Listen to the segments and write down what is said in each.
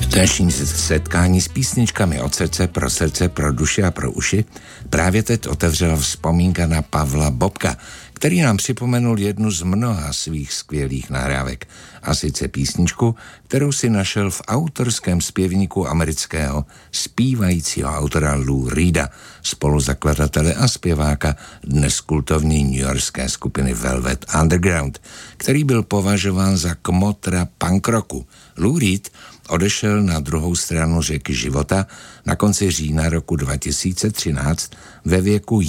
Dnešní setkání s písničkami od srdce, pro duši a pro uši právě teď otevřela vzpomínka na Pavla Bobka, který nám připomenul jednu z mnoha svých skvělých nahrávek, a sice písničku, kterou si našel v autorském zpěvníku amerického zpívajícího autora Lou Reeda, spoluzakladatele a zpěváka dnes kultovní newyorské skupiny Velvet Underground, který byl považován za kmotra punk rocku. Lou Reed odešel na druhou stranu řeky života na konci října roku 2013 ve věku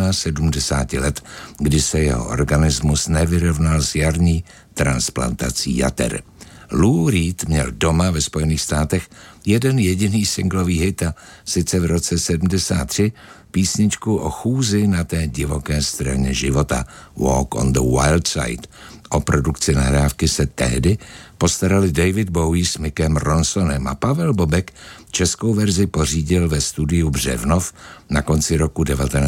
71 let, kdy se jeho organismus nevyrovnal s jarní transplantací jater. Lou Reed měl doma ve Spojených státech jeden jediný singlový hit, a sice v roce 73 písničku o chůzi na té divoké straně života, Walk on the Wild Side. O produkci nahrávky se tehdy postarali David Bowie s Mickem Ronsonem a Pavel Bobek českou verzi pořídil ve studiu Břevnov na konci roku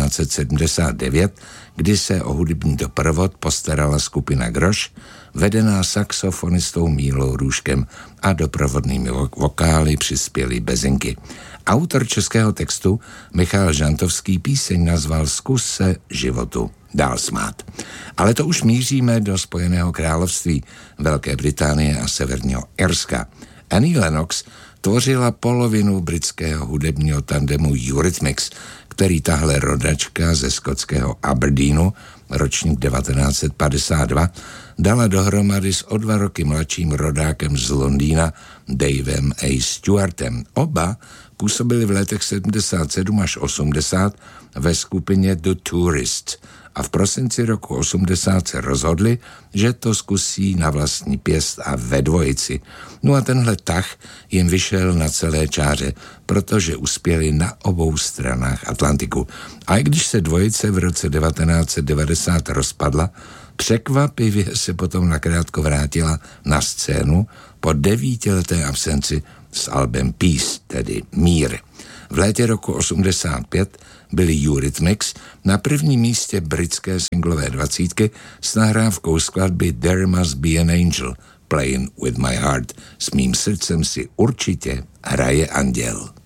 1979, kdy se o hudební doprovod postarala skupina Groš, vedená saxofonistou Mílou Růžkem, a doprovodnými vokály přispěly Bezinky. Autor českého textu Michal Žantovský píseň nazval Zkus se životu dál smát. Ale to už míříme do Spojeného království, Velké Británie a Severního Irska. Annie Lennox tvořila polovinu britského hudebního tandemu Eurythmics, který tahle rodačka ze skotského Aberdeenu, ročník 1952, dala dohromady s o 2 roky mladším rodákem z Londýna Davem A. Stewartem. Oba působili v letech 77 až 80 ve skupině The Tourists a v prosinci roku 80 se rozhodli, že to zkusí na vlastní pěst a ve dvojici. No a tenhle tah jim vyšel na celé čáře, protože uspěli na obou stranách Atlantiku. A i když se dvojice v roce 1990 rozpadla, překvapivě se potom nakrátko vrátila na scénu po 9leté absenci s albem Peace, tedy Mír. V létě roku 85 byli Eurythmics na prvním místě britské singlové 20 s nahrávkou skladby There Must Be an Angel, Playing with My Heart. S mým srdcem si určitě hraje anděl.